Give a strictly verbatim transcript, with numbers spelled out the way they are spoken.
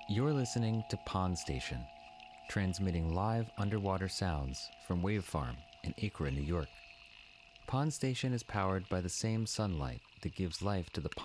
You're listening to Pond Station, transmitting live underwater sounds from Wave Farm in Acra, New York. Pond Station is powered by the same sunlight that gives life to the